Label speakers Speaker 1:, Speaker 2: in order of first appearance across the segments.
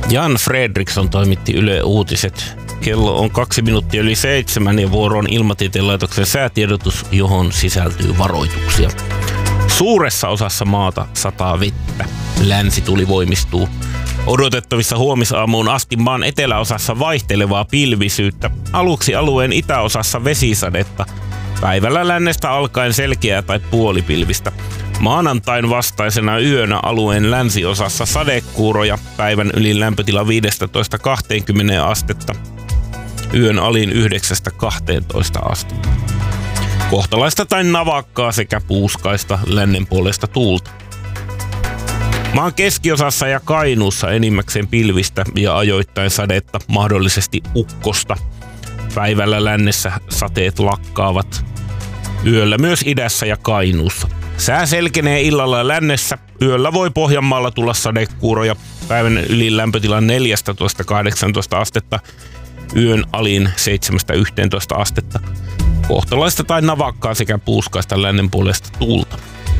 Speaker 1: Jan Fredriksson toimitti Yle Uutiset. Kello on 2 minuuttia yli 7 ja vuoro on Ilmatieteen laitoksen säätiedotus, johon sisältyy varoituksia. Suuressa osassa maata sataa vettä. Länsituli voimistuu. Odotettavissa huomisaamuun asti maan eteläosassa vaihtelevaa pilvisyyttä. Aluksi alueen itäosassa vesisadetta. Päivällä lännestä alkaen selkeää tai puolipilvistä. Maanantain vastaisena yönä alueen länsiosassa sadekuuroja. Päivän ylin lämpötila 15-20 astetta. Yön alin 9-12 astetta. Kohtalaista tai navakkaa sekä puuskaista lännen puolesta tuulta. Maan keskiosassa ja Kainuussa enimmäkseen pilvistä ja ajoittain sadetta, mahdollisesti ukkosta. Päivällä lännessä sateet lakkaavat. Yöllä myös idässä ja Kainuussa. Sää selkenee illalla lännessä. Yöllä voi Pohjanmaalla tulla sadekuuroja. Päivän ylin lämpötila 14-18 astetta. Yön alin 7-11 astetta. Kohtalaista tai navakkaa sekä puuskaista lännen puolesta tuulta.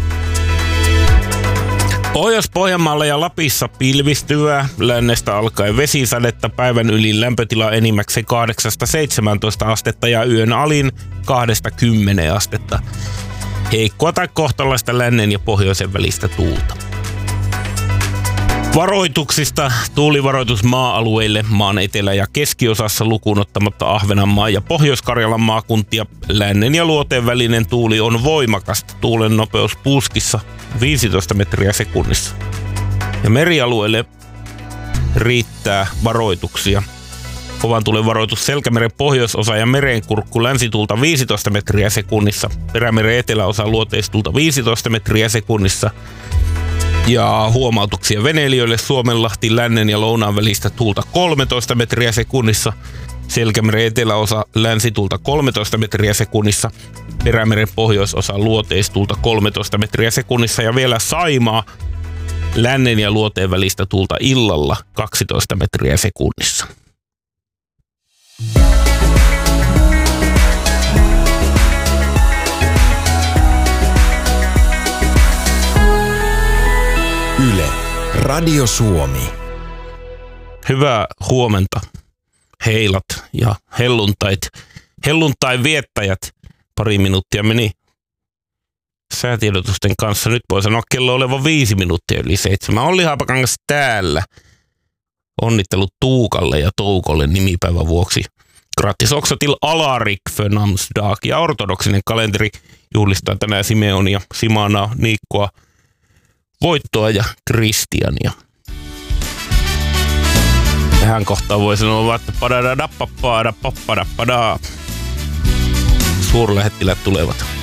Speaker 1: Pohjois-Pohjanmaalla ja Lapissa pilvistyvää, lännestä alkaen vesisadetta, päivän ylin lämpötila enimmäkseen 8-17 astetta ja yön alin 2-10 astetta. Heikkoa tai kohtalaista lännen ja pohjoisen välistä tuulta. Varoituksista tuulivaroitus maa-alueille maan etelä- ja keskiosassa lukuun ottamatta Ahvenanmaan ja Pohjois-Karjalan maakuntia. Lännen ja luoteen välinen tuuli on voimakasta. Tuulen nopeus puuskissa 15 metriä sekunnissa. Ja merialueelle riittää varoituksia. Kovan tuulen varoitus Selkämeren pohjoisosa ja Merenkurkku länsituulta 15 metriä sekunnissa. Perämeren eteläosa luoteistuulta 15 metriä sekunnissa. Ja huomautuksia veneilijöille Suomenlahti lännen ja lounaan välistä tuulta 13 metriä sekunnissa. Selkämeren eteläosa länsituulta 13 metriä sekunnissa. Perämeren pohjoisosa luoteistuulta 13 metriä sekunnissa. Ja vielä Saimaa lännen ja luoteen välistä tuulta illalla 12 metriä sekunnissa.
Speaker 2: Yle, Radio Suomi.
Speaker 1: Hyvää huomenta, heilat ja helluntait. Helluntain viettäjät. 2 minuuttia meni säätiedotusten kanssa. Nyt voi sanoa kello olevan 5 minuuttia yli 7. Olli Haapakangas täällä. Onnittelut Tuukalle ja Toukolle nimipäivän vuoksi. Grattis också till Alarik för namnsdag. Ja ortodoksinen kalenteri juhlistaa tänään Simeonia, Simanaa, Niikkoa, Voittoa ja Kristiania. Tähän kohtaan voi sanoa, että padadadappapadappapadappadaa. Suurlähettiläät tulevat.